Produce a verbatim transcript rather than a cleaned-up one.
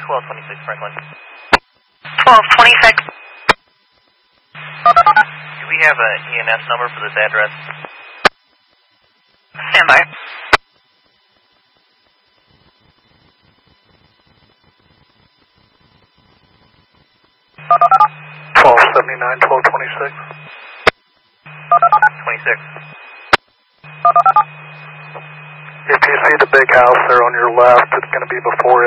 twelve twenty-six, Franklin. twelve twenty-six. Do we have an E M S number for this address? Stand by. twelve seventy-nine, twelve twenty-six. twenty-six. If you see the big house there on your left, it's going to be before